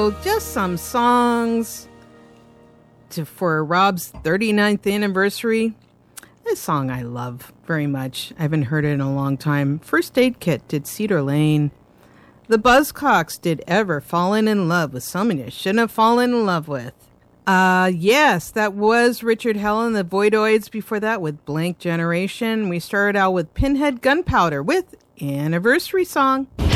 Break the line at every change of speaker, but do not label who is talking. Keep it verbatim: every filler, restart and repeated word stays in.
Just some songs to, for Rob's thirty-ninth anniversary. This song I love very much. I haven't heard it in a long time. First Aid Kit did Cedar Lane. The Buzzcocks did Ever Fallen in Love with Someone You Shouldn't Have Fallen in Love With. Uh, yes, that was Richard Hell and the Voidoids before that with Blank Generation. We started out with Pinhead Gunpowder with Anniversary Song.